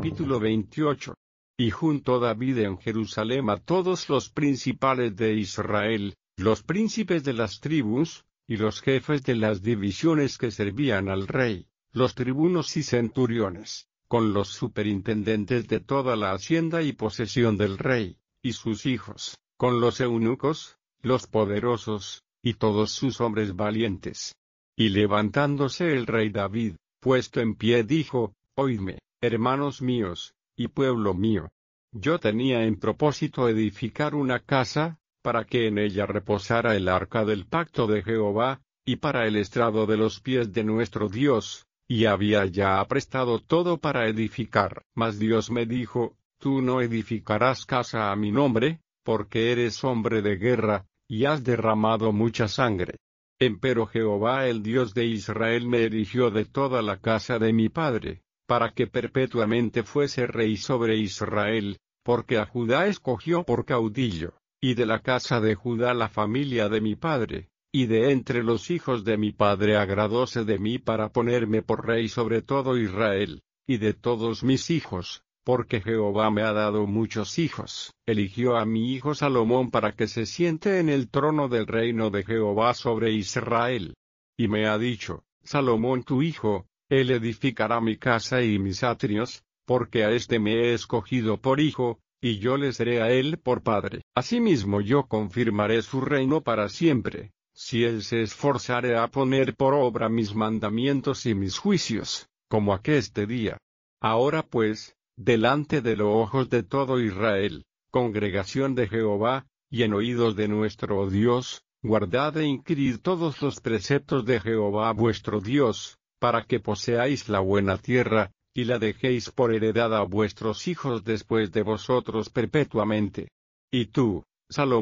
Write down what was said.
Capítulo 28. Y juntó David en Jerusalén a todos los principales de Israel, los príncipes de las tribus, y los jefes de las divisiones que servían al rey, los tribunos y centuriones, con los superintendentes de toda la hacienda y posesión del rey, y sus hijos, con los eunucos, los poderosos, y todos sus hombres valientes. Y levantándose el rey David, puesto en pie dijo: Oídme, hermanos míos, y pueblo mío. Yo tenía en propósito edificar una casa, para que en ella reposara el arca del pacto de Jehová, y para el estrado de los pies de nuestro Dios, y había ya aprestado todo para edificar. Mas Dios me dijo: Tú no edificarás casa a mi nombre, porque eres hombre de guerra, y has derramado mucha sangre. Empero Jehová el Dios de Israel me eligió de toda la casa de mi padre, para que perpetuamente fuese rey sobre Israel, porque a Judá escogió por caudillo, y de la casa de Judá la familia de mi padre, y de entre los hijos de mi padre agradóse de mí para ponerme por rey sobre todo Israel, y de todos mis hijos, porque Jehová me ha dado muchos hijos. Eligió a mi hijo Salomón para que se siente en el trono del reino de Jehová sobre Israel. Y me ha dicho: Salomón tu hijo, él edificará mi casa y mis atrios, porque a éste me he escogido por hijo, y yo le seré a él por padre. Asimismo yo confirmaré su reino para siempre, si él se esforzare a poner por obra mis mandamientos y mis juicios, como aqueste día. Ahora pues, delante de los ojos de todo Israel, congregación de Jehová, y en oídos de nuestro Dios, guardad e inquirid todos los preceptos de Jehová vuestro Dios, para que poseáis la buena tierra, y la dejéis por heredad a vuestros hijos después de vosotros perpetuamente. Y tú, Salomón,